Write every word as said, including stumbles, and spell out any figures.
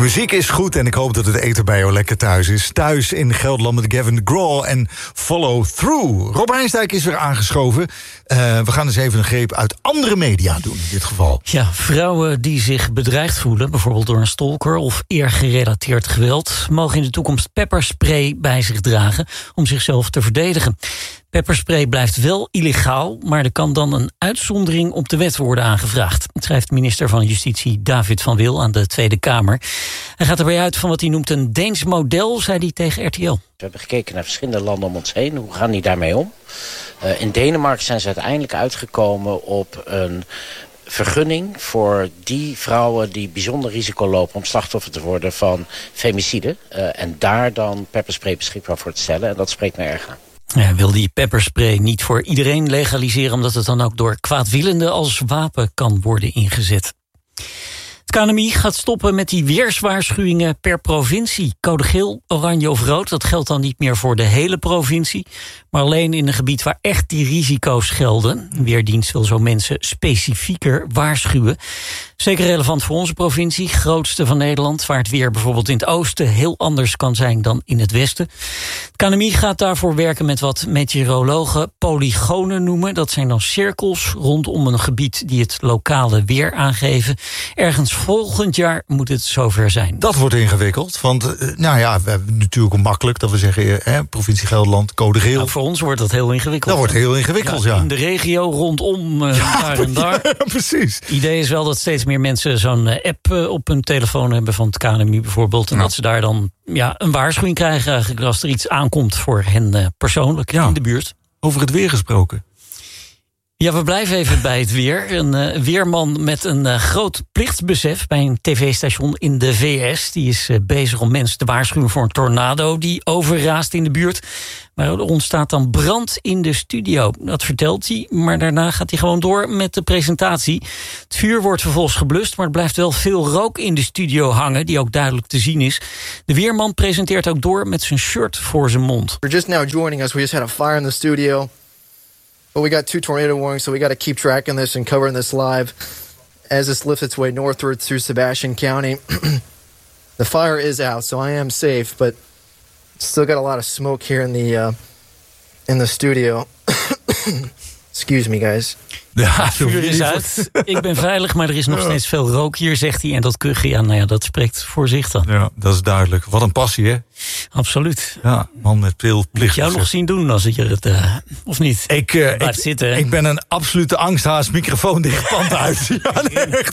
muziek is goed en ik hoop dat het eten bij jou lekker thuis is. Thuis in Gelderland met Gavin DeGraw en Follow Through. Rob Heinsdijk is weer aangeschoven. Uh, we gaan eens even een greep uit andere media doen in dit geval. Ja, vrouwen die zich bedreigd voelen, bijvoorbeeld door een stalker of eergerelateerd geweld, mogen in de toekomst pepperspray bij zich dragen om zichzelf te verdedigen. Pepperspray blijft wel illegaal, maar er kan dan een uitzondering op de wet worden aangevraagd. Dat schrijft minister van Justitie David van Wil aan de Tweede Kamer. Hij gaat erbij uit van wat hij noemt een Deens model, zei hij tegen R T L. We hebben gekeken naar verschillende landen om ons heen. Hoe gaan die daarmee om? Uh, in Denemarken zijn ze uiteindelijk uitgekomen op een vergunning voor die vrouwen die bijzonder risico lopen om slachtoffer te worden van femicide. Uh, en daar dan pepperspray beschikbaar voor te stellen. En dat spreekt mij erg aan. Hij wil die pepperspray niet voor iedereen legaliseren, omdat het dan ook door kwaadwillenden als wapen kan worden ingezet. Het K N M I gaat stoppen met die weerswaarschuwingen per provincie. Code geel, oranje of rood, dat geldt dan niet meer voor de hele provincie, maar alleen in een gebied waar echt die risico's gelden. De Weerdienst wil zo mensen specifieker waarschuwen. Zeker relevant voor onze provincie, grootste van Nederland, waar het weer bijvoorbeeld in het oosten heel anders kan zijn dan in het westen. Het K N M I gaat daarvoor werken met wat meteorologen polygonen noemen. Dat zijn dan cirkels rondom een gebied die het lokale weer aangeven. Ergens volgend jaar moet het zover zijn. Dat wordt ingewikkeld, want uh, nou ja, we hebben natuurlijk makkelijk dat we zeggen, hè, provincie Gelderland, code geel. Nou, voor ons wordt dat heel ingewikkeld. Dat wordt heel ingewikkeld, ja. ja. In de regio rondom, uh, ja, daar en daar. Ja, precies. Het idee is wel dat steeds meer mensen zo'n app uh, op hun telefoon hebben van het K N M I bijvoorbeeld. En ja. dat ze daar dan ja, een waarschuwing krijgen eigenlijk als er iets aankomt voor hen uh, persoonlijk ja. in de buurt. Over het weer gesproken. Ja, we blijven even bij het weer. Een uh, weerman met een uh, groot plichtsbesef bij een tv-station in de V S. Die is uh, bezig om mensen te waarschuwen voor een tornado die overraast in de buurt. Maar er ontstaat dan brand in de studio. Dat vertelt hij, maar daarna gaat hij gewoon door met de presentatie. Het vuur wordt vervolgens geblust, maar er blijft wel veel rook in de studio hangen, die ook duidelijk te zien is. De weerman presenteert ook door met zijn shirt voor zijn mond. We're just now joining us. We just had a fire in the studio. But we got two tornado warnings, so we got to keep tracking this and covering this live as this lifts its way northward through Sebastian County. The fire is out, so I am safe, but still got a lot of smoke here in the uh, in the studio. Excuse me, guys. Ja, het vuur is uit. Ik ben veilig, maar er is nog ja. steeds veel rook hier, zegt hij. En dat kuchen, ja, nou ja, dat spreekt voor zich dan. Ja, dat is duidelijk. Wat een passie, hè? Absoluut. Ja, man met veel plicht. Moet jou nog zien doen als ik het, uh, of niet? Ik, uh, ik, zitten, ik ben een absolute angsthaas, microfoon dicht, pand uit. Ja, nee, echt.